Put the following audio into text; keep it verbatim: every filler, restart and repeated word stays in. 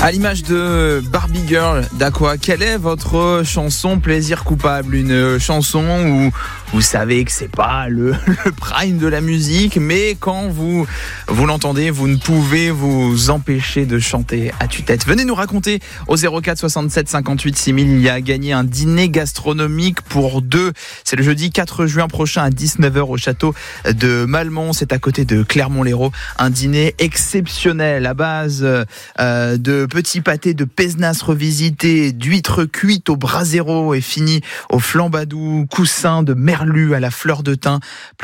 À l'image de Barbie Girl d'Aqua, quelle est votre chanson plaisir coupable? Une chanson où vous savez que c'est pas le, le prime de la musique, mais quand vous, vous l'entendez, vous ne pouvez vous empêcher de chanter à tue-tête. Venez nous raconter au zéro quatre soixante-sept cinquante-huit six mille. Il y a gagné un dîner gastronomique pour deux. C'est le jeudi quatre juin prochain à dix-neuf heures au château de Malmont. C'est à côté de Clermont-Lérault. Un dîner exceptionnel à base euh, de petits pâtés de pézenas revisités, d'huîtres cuites au brasero et fini au flambadou, coussin de merlu à la fleur de thym.